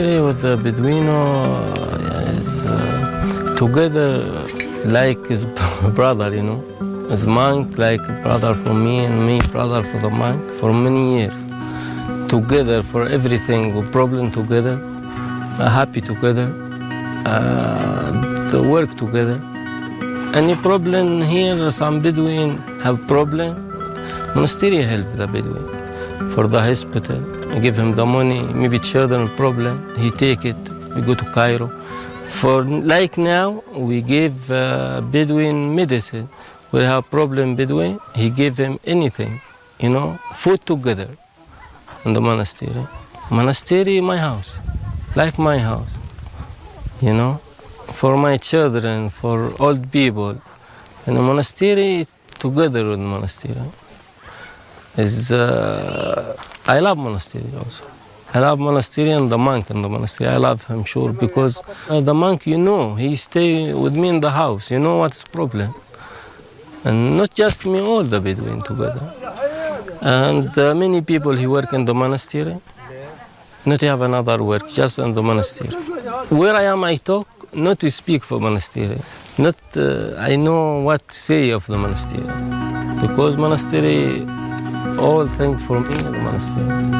With the Beduino is together like his brother, you know. As monk, like a brother for me and me brother for the monk for many years. Together for everything, we problem together, happy together, to work together. Any problem here, some Bedouin have problem, monastery help the Bedouin for the hospital. Give him the money, maybe children problem, he take it, we go to Cairo. For like now, we give Bedouin medicine. We have problem Bedouin, he give him anything, you know, food together in the monastery. Monastery, my house, like my house, you know, for my children, for old people. In the monastery, together with monastery. I love monastery also. I love monastery and the monk in the monastery. I love him, sure, because the monk, you know, he stay with me in the house. You know what's the problem. And not just me, all the Bedouin together. And many people he work in the monastery, not have another work, just in the monastery. Where I am, I talk, not to speak for monastery. Not, I know what to say of the monastery. Because monastery, all things for me in the monastery.